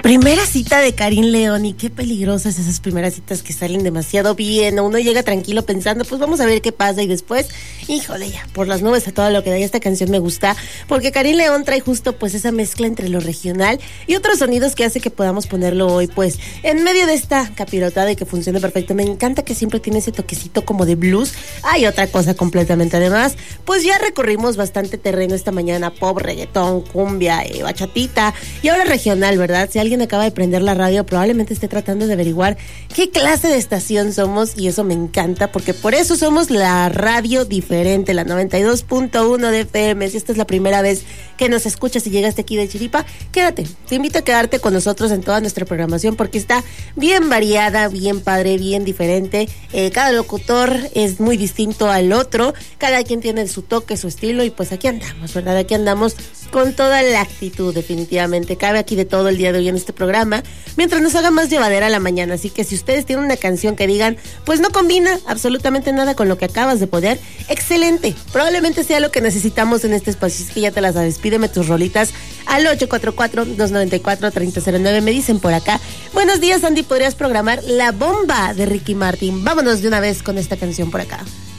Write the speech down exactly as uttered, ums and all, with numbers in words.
Primera cita de Karin León, y qué peligrosas esas primeras citas que salen demasiado bien. Uno llega tranquilo pensando, pues vamos a ver qué pasa, y después, híjole, ya, por las nubes a todo lo que da. Y esta canción me gusta porque Karin León trae justo pues esa mezcla entre lo regional y otros sonidos que hace que podamos ponerlo hoy pues en medio de esta capirotada y que funcione perfecto. Me encanta que siempre tiene ese toquecito como de blues. Hay otra cosa completamente. Además, pues ya recorrimos bastante terreno esta mañana: pop, reggaetón, cumbia, eh, bachatita y ahora regional, ¿verdad? Si alguien acaba de prender la radio, probablemente esté tratando de averiguar qué clase de estación somos, y eso me encanta porque por eso somos la radio diferente, la noventa y dos punto uno de F M. Si esta es la primera vez que nos escuchas y llegaste aquí de Chiripa, quédate, te invito a quedarte con nosotros en toda nuestra programación porque está bien variada, bien padre, bien diferente. Eh, cada locutor es muy distinto al otro, cada quien tiene su toque, su estilo, y pues aquí andamos, ¿verdad? Aquí andamos con toda la actitud, definitivamente. Cabe aquí de todo el día de hoy en este programa, mientras nos haga más llevadera la mañana. Así que si ustedes tienen una canción que digan, pues no combina absolutamente nada con lo que acabas de poner, excelente, probablemente sea lo que necesitamos en este espacio. Es que ya te las sabes, pídeme tus rolitas al ocho cuatro cuatro, dos nueve cuatro, tres cero cero nueve. Me dicen por acá, buenos días Andy, ¿podrías programar La Bomba de Ricky Martin? Vámonos de una vez con esta canción por acá.